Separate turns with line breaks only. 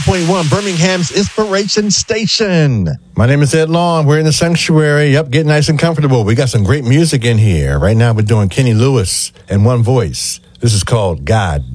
101 Birmingham's Inspiration Station.
My name is Ed Long. We're in the sanctuary. Yep, get nice and comfortable. We got some great music in here. Right now we're doing Kenny Lewis and One Voice. This is called God